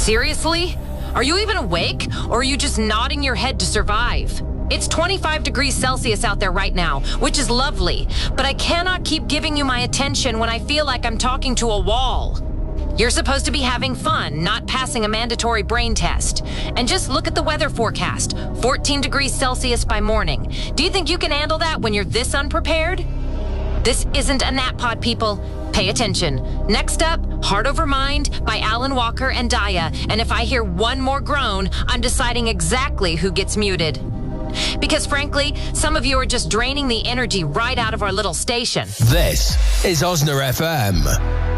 Seriously? Are you even awake, or are you just nodding your head to survive? It's 25 degrees Celsius out there right now, which is lovely, but I cannot keep giving you my attention when I feel like I'm talking to a wall. You're supposed to be having fun, not passing a mandatory brain test. And just look at the weather forecast, 14 degrees Celsius by morning. Do you think you can handle that when you're this unprepared? This isn't a nap pod, people. Pay attention. Next up, Heart Over Mind by Alan Walker and Daya. And if I hear one more groan, I'm deciding exactly who gets muted. Because frankly, some of you are just draining the energy right out of our little station. This is Osna FM.